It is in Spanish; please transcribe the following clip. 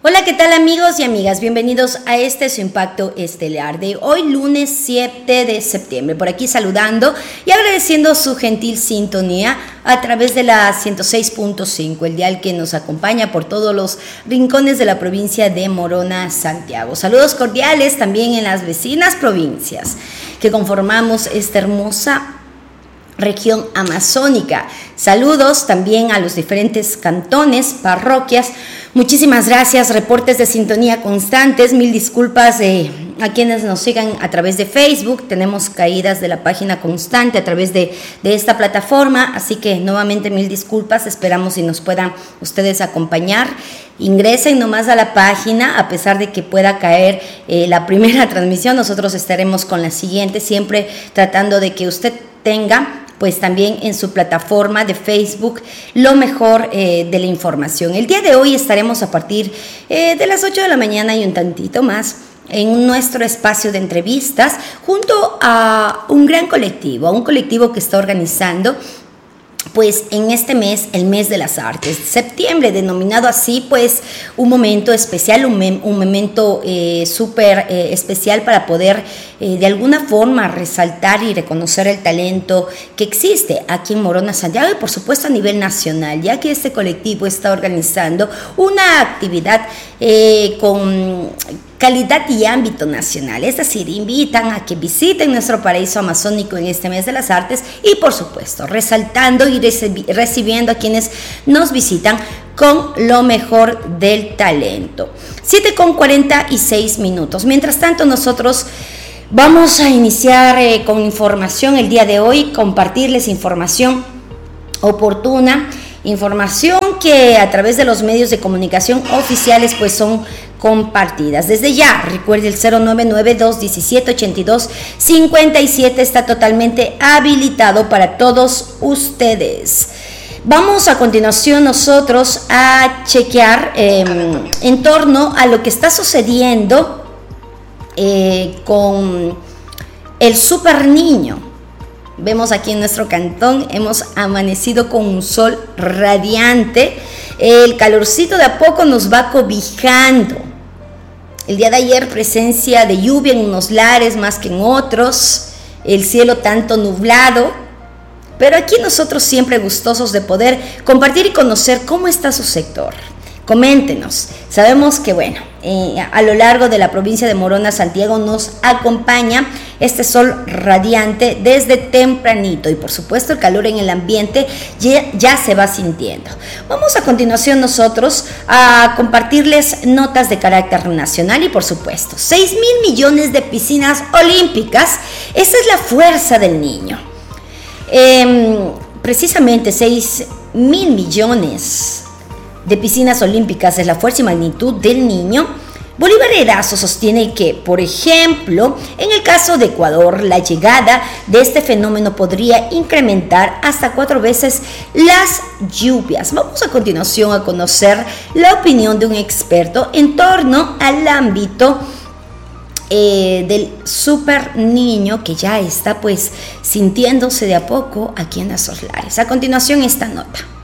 Hola, ¿qué tal amigos y amigas? Bienvenidos a su Impacto Estelar de hoy, lunes 7 de septiembre. Por aquí saludando y agradeciendo su gentil sintonía a través de la 106.5, el dial que nos acompaña por todos los rincones de la provincia de Morona, Santiago. Saludos cordiales también en las vecinas provincias que conformamos esta hermosa región amazónica. Saludos también a los diferentes cantones, parroquias. Muchísimas gracias, reportes de sintonía constantes. Mil disculpas a quienes nos sigan a través de Facebook. Tenemos caídas de la página constante a través de esta plataforma, así que nuevamente mil disculpas. Esperamos si nos puedan ustedes acompañar. Ingresen nomás a la página, a pesar de que pueda caer la primera transmisión, nosotros estaremos con la siguiente, siempre tratando de que usted tenga pues también en su plataforma de Facebook lo mejor de la información. El día de hoy estaremos a partir de las 8 de la mañana y un tantito más en nuestro espacio de entrevistas junto a un gran colectivo, a un colectivo que está organizando pues en este mes, el mes de las artes, septiembre, denominado así, pues un momento especial, un momento súper especial para poder de alguna forma resaltar y reconocer el talento que existe aquí en Morona, Santiago y por supuesto a nivel nacional, ya que este colectivo está organizando una actividad con calidad y ámbito nacional, es decir, invitan a que visiten nuestro paraíso amazónico en este mes de las artes y por supuesto resaltando y recibiendo a quienes nos visitan con lo mejor del talento. 7:46. Mientras tanto nosotros vamos a iniciar con información el día de hoy, compartirles información oportuna, información que a través de los medios de comunicación oficiales pues son compartidas. Desde ya, recuerde el 099-217-8257 está totalmente habilitado para todos ustedes. Vamos a continuación nosotros a chequear en torno a lo que está sucediendo con el super niño. Vemos aquí en nuestro cantón, hemos amanecido con un sol radiante, el calorcito de a poco nos va cobijando. El día de ayer presencia de lluvia en unos lares más que en otros, el cielo tanto nublado, pero aquí nosotros siempre gustosos de poder compartir y conocer cómo está su sector. Coméntenos, sabemos que bueno, a lo largo de la provincia de Morona, Santiago nos acompaña este sol radiante desde tempranito y por supuesto el calor en el ambiente ya se va sintiendo. Vamos a continuación nosotros a compartirles notas de carácter nacional y por supuesto 6,000 millones de piscinas olímpicas, esa es la fuerza del niño. Precisamente 6,000 millones de piscinas olímpicas es la fuerza y magnitud del niño. Bolívar Erazo sostiene que, por ejemplo, en el caso de Ecuador, la llegada de este fenómeno podría incrementar hasta 4 veces las lluvias. Vamos a continuación a conocer la opinión de un experto en torno al ámbito del super niño que ya está pues sintiéndose de a poco aquí en Azos Lares. A continuación esta nota.